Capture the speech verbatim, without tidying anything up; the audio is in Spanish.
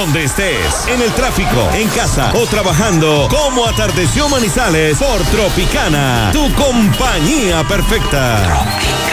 donde estés, en el tráfico, en casa o trabajando. Como atardeció Manizales por Tropicana, tu compañía perfecta. Tropicana.